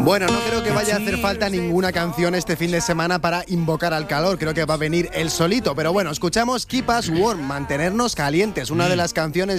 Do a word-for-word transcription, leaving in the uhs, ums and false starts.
Bueno, no creo que vaya a hacer falta ninguna canción este fin de semana para invocar al calor. Creo que va a venir él solito. Pero bueno, escuchamos Keep Us Warm, mantenernos calientes. Una de las canciones